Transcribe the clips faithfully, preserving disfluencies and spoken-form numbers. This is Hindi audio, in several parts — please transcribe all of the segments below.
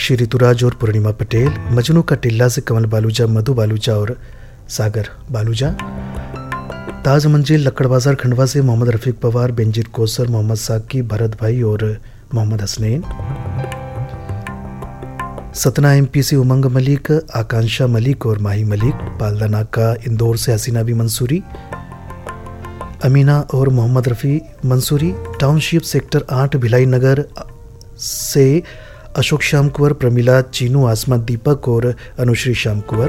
साक्षी ऋतुराज और पूर्णिमा पटेल, मजनू का टिल्ला से कमल बालूजा, मधु बालूजा और सागर बालूजा, ताज मंजिल लक्कड़ बाजार खंडवा से मोहम्मद रफीक पवार, बेंजीर कोसर, मोहम्मद साकी, भरत भाई और मोहम्मद हसनैन, सतना एमपी से उमंग मलिक, आकांक्षा मलिक और माही मलिक, पालदानाका इंदौर से हसीना बी मंसूरी, अमीना और मोहम्मद रफ़ी मंसूरी, टाउनशिप सेक्टर आठ भिलाई नगर से अशोक श्याम कुंवर, प्रमिला चीनू, आसमा दीपक और अनुश्री श्याम कुंवर,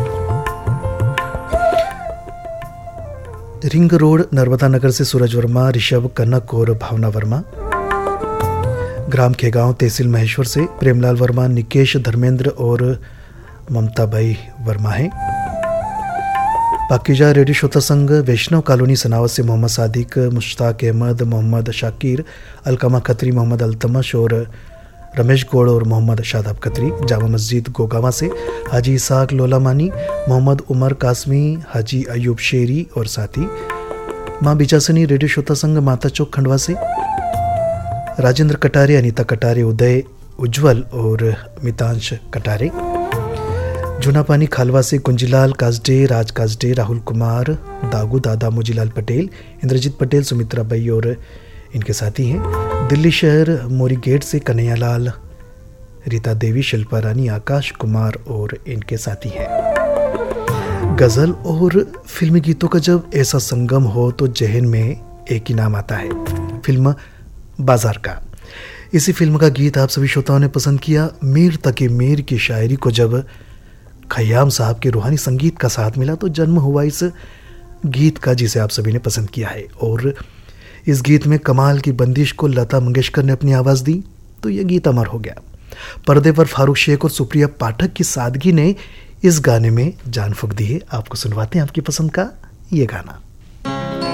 रिंग रोड नर्मदा नगर से सूरज वर्मा, ऋषभ कनक और भावना वर्मा, ग्राम खेगांव तहसील महेश्वर से प्रेमलाल वर्मा, निकेश, धर्मेंद्र और ममता बाई वर्मा हैं। पाकिजा रेडियो श्रोता संघ वैष्णव कॉलोनी सनावत से मोहम्मद सादिक, मुश्ताक अहमद, मोहम्मद शाकिर, अलकमा खत्री, मोहम्मद अल्तमश और रमेश गौड़ और मोहम्मद शादाब खत्री, जामा मस्जिद गोगावा से हाजी इसाक लोलामानी, मोहम्मद उमर कासमी, हाजी अयूब शेरी और साथी, माँ बिचासनी रेडियो श्रोता संघ माता चौक खंडवा से राजेंद्र कटारे, अनीता कटारे, उदय उज्जवल और मितांश कटारे, जूनापानी खालवा से कुंजीलाल काजडे, राज काजडे, राहुल कुमार, दागू दादा, मोजीलाल पटेल, इंद्रजीत पटेल, सुमित्रा बाई और इनके साथी हैं। दिल्ली शहर मोरी गेट से कन्हैयालाल, रीता देवी, शिल्पा रानी, आकाश कुमार और इनके साथी हैं। गज़ल और फिल्मी गीतों का जब ऐसा संगम हो तो जहन में एक ही नाम आता है, फिल्म बाजार का। इसी फिल्म का गीत आप सभी श्रोताओं ने पसंद किया। मीर तकी मीर की शायरी को जब खयाम साहब के रूहानी संगीत का साथ मिला तो जन्म हुआ इस गीत का, जिसे आप सभी ने पसंद किया है। और इस गीत में कमाल की बंदिश को लता मंगेशकर ने अपनी आवाज़ दी तो यह गीत अमर हो गया। पर्दे पर फारूक शेख और सुप्रिया पाठक की सादगी ने इस गाने में जान फूंक दी है। आपको सुनवाते हैं आपकी पसंद का ये गाना।